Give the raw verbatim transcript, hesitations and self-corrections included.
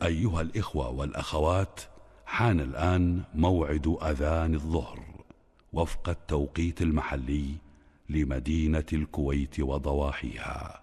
أيها الإخوة والأخوات، حان الآن موعد أذان الظهر وفق التوقيت المحلي لمدينة الكويت وضواحيها.